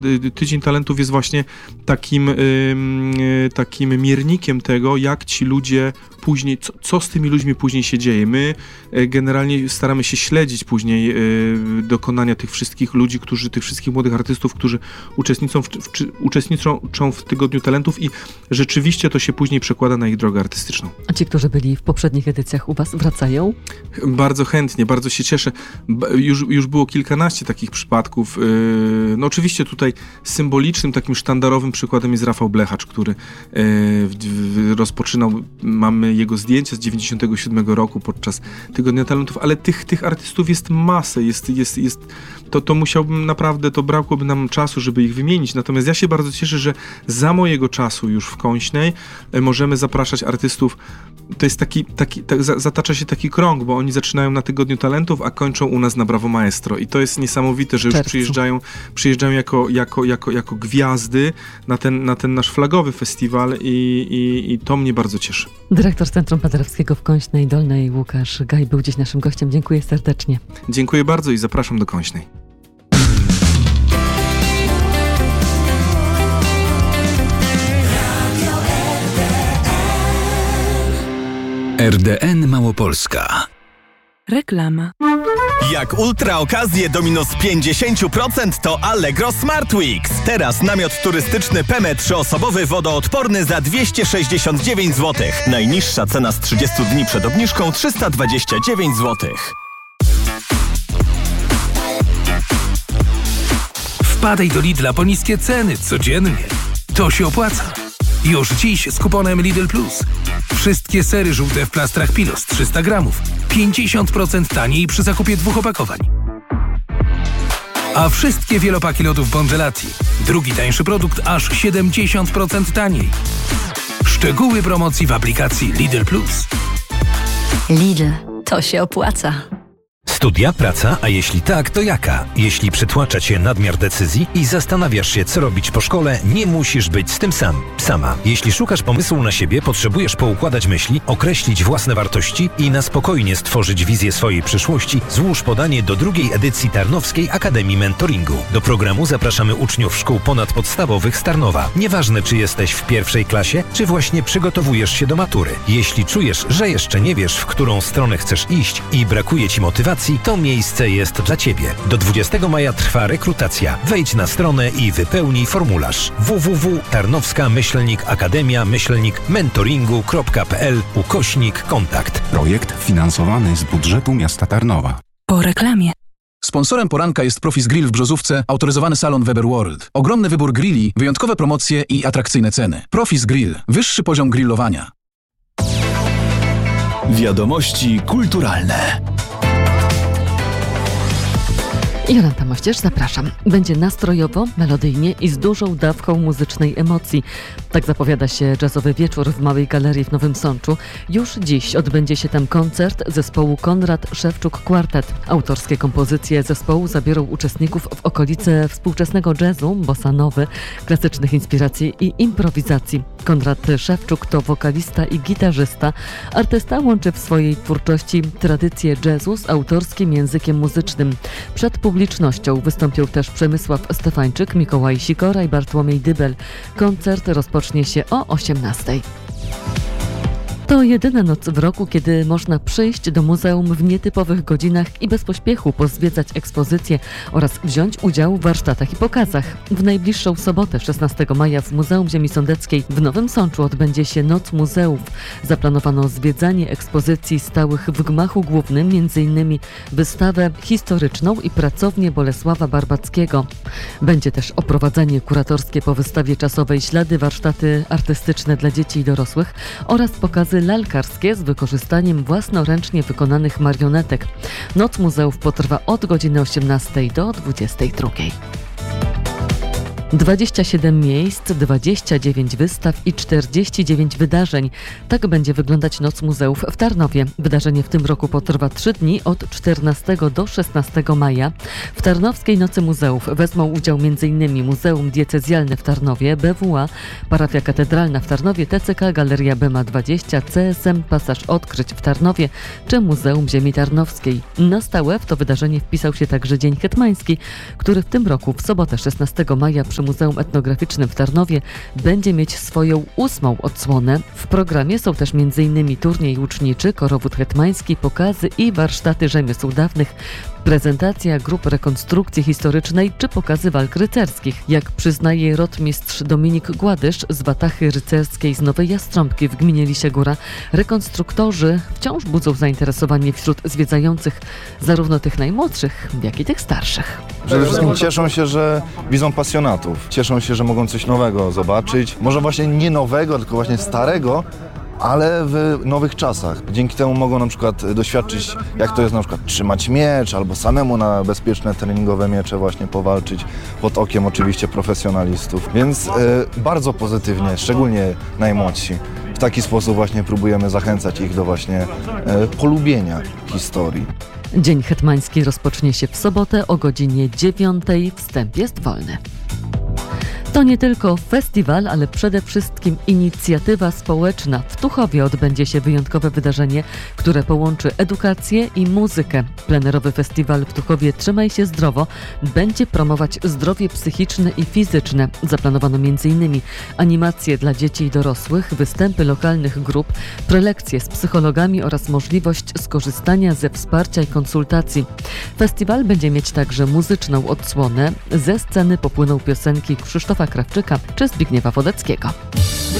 Tydzień Talentów jest właśnie takim miernikiem tego, jak ci ludzie później, co z tymi ludźmi później się dzieje. My generalnie staramy się śledzić później dokonania tych wszystkich ludzi, tych wszystkich młodych artystów, którzy uczestniczą w Tygodniu Talentów i rzeczywiście to się później przekłada na ich drogę artystyczną. A ci, którzy byli w poprzednich edycjach u was, wracają? Bardzo chętnie, bardzo się cieszę. Już było kilkanaście takich przypadków. No oczywiście tutaj symbolicznym, takim sztandarowym przykładem jest Rafał Blechacz, który rozpoczynał, mamy jego zdjęcia z 97 roku podczas Tygodnia Talentów, ale tych artystów jest masę, to musiałbym naprawdę, to brakłoby nam czasu, żeby ich wymienić, natomiast ja się bardzo cieszę, że za mojego czasu już w Końśnej możemy zapraszać artystów. To jest zatacza się taki krąg, bo oni zaczynają na Tygodniu Talentów, a kończą u nas na Brawo Maestro i to jest niesamowite, że już przyjeżdżają jako gwiazdy na ten nasz flagowy festiwal i to mnie bardzo cieszy. Dyrektor Centrum Paderewskiego w Końśnej Dolnej Łukasz Gaj był dziś naszym gościem. Dziękuję serdecznie. Dziękuję bardzo i zapraszam do Końśnej. RDN Małopolska. Reklama. Jak ultra okazje do minus 50% to Allegro Smart Weeks. Teraz namiot turystyczny Peme 3-osobowy wodoodporny za 269 zł. Najniższa cena z 30 dni przed obniżką 329 zł. Wpadaj do Lidla po niskie ceny codziennie. To się opłaca. Już dziś z kuponem Lidl Plus. Wszystkie sery żółte w plastrach Pilos 300 gramów. 50% taniej przy zakupie 2 opakowań. A wszystkie wielopaki lodów Bongelati. Drugi tańszy produkt aż 70% taniej. Szczegóły promocji w aplikacji Lidl Plus. Lidl, to się opłaca. Studia, praca, a jeśli tak, to jaka? Jeśli przytłacza cię nadmiar decyzji i zastanawiasz się, co robić po szkole, nie musisz być z tym sama. Jeśli szukasz pomysłu na siebie, potrzebujesz poukładać myśli, określić własne wartości i na spokojnie stworzyć wizję swojej przyszłości, złóż podanie do 2. edycji Tarnowskiej Akademii Mentoringu. Do programu zapraszamy uczniów szkół ponadpodstawowych z Tarnowa. Nieważne, czy jesteś w 1. klasie, czy właśnie przygotowujesz się do matury. Jeśli czujesz, że jeszcze nie wiesz, w którą stronę chcesz iść i brakuje ci motywacji, to miejsce jest dla Ciebie. Do 20 maja trwa rekrutacja. Wejdź na stronę i wypełnij formularz www.tarnowska-akademia-mentoringu.pl/kontakt. Projekt finansowany z budżetu miasta Tarnowa. Po reklamie. Sponsorem poranka jest Profis Grill w Brzozówce, autoryzowany salon Weber World. Ogromny wybór grilli, wyjątkowe promocje i atrakcyjne ceny. Profis Grill. Wyższy poziom grillowania. Wiadomości kulturalne. Jolanta Mościerz, zapraszam. Będzie nastrojowo, melodyjnie i z dużą dawką muzycznej emocji. Tak zapowiada się jazzowy wieczór w Małej Galerii w Nowym Sączu. Już dziś odbędzie się tam koncert zespołu Konrad Szewczuk Quartet. Autorskie kompozycje zespołu zabiorą uczestników w okolice współczesnego jazzu, bossa nowy, klasycznych inspiracji i improwizacji. Konrad Szewczuk to wokalista i gitarzysta. Artysta łączy w swojej twórczości tradycję jazzu z autorskim językiem muzycznym. Przed publicznością wystąpią też Przemysław Stefańczyk, Mikołaj Sikora i Bartłomiej Dybel. Koncert rozpocznie się o 18:00. To jedyna noc w roku, kiedy można przyjść do muzeum w nietypowych godzinach i bez pośpiechu pozwiedzać ekspozycje oraz wziąć udział w warsztatach i pokazach. W najbliższą sobotę, 16 maja w Muzeum Ziemi Sądeckiej w Nowym Sączu odbędzie się Noc Muzeów. Zaplanowano zwiedzanie ekspozycji stałych w gmachu głównym, m.in. wystawę historyczną i pracownię Bolesława Barbackiego. Będzie też oprowadzanie kuratorskie po wystawie czasowej, ślady, warsztaty artystyczne dla dzieci i dorosłych oraz pokazy lalkarskie z wykorzystaniem własnoręcznie wykonanych marionetek. Noc Muzeów potrwa od godziny 18 do 22. 27 miejsc, 29 wystaw i 49 wydarzeń. Tak będzie wyglądać Noc Muzeów w Tarnowie. Wydarzenie w tym roku potrwa 3 dni od 14 do 16 maja. W Tarnowskiej Nocy Muzeów wezmą udział m.in. Muzeum Diecezjalne w Tarnowie, BWA, Parafia Katedralna w Tarnowie, TCK, Galeria Bema 20, CSM, Pasaż Odkryć w Tarnowie czy Muzeum Ziemi Tarnowskiej. Na stałe w to wydarzenie wpisał się także Dzień Hetmański, który w tym roku w sobotę 16 maja przy Muzeum Etnograficznym w Tarnowie będzie mieć swoją 8. odsłonę. W programie są też m.in. turniej łuczniczy, korowód hetmański, pokazy i warsztaty rzemiosł dawnych, prezentacja grup rekonstrukcji historycznej czy pokazy walk rycerskich. Jak przyznaje rotmistrz Dominik Gładysz z Watachy Rycerskiej z Nowej Jastrząbki w gminie Lisiegóra, rekonstruktorzy wciąż budzą zainteresowanie wśród zwiedzających, zarówno tych najmłodszych, jak i tych starszych. Przede wszystkim cieszą się, że widzą pasjonatów. Cieszą się, że mogą coś nowego zobaczyć. Może właśnie nie nowego, tylko właśnie starego, ale w nowych czasach. Dzięki temu mogą na przykład doświadczyć, jak to jest na przykład trzymać miecz, albo samemu na bezpieczne treningowe miecze właśnie powalczyć, pod okiem oczywiście profesjonalistów. Więc bardzo pozytywnie, szczególnie najmłodsi. W taki sposób właśnie próbujemy zachęcać ich do właśnie polubienia historii. Dzień Hetmański rozpocznie się w sobotę o godzinie 9. Wstęp jest wolny. To nie tylko festiwal, ale przede wszystkim inicjatywa społeczna. W Tuchowie odbędzie się wyjątkowe wydarzenie, które połączy edukację i muzykę. Plenerowy festiwal w Tuchowie Trzymaj się zdrowo będzie promować zdrowie psychiczne i fizyczne. Zaplanowano m.in. animacje dla dzieci i dorosłych, występy lokalnych grup, prelekcje z psychologami oraz możliwość skorzystania ze wsparcia i konsultacji. Festiwal będzie mieć także muzyczną odsłonę. Ze sceny popłyną piosenki Krzysztofa Krawczyka czy Zbigniewa Wodeckiego.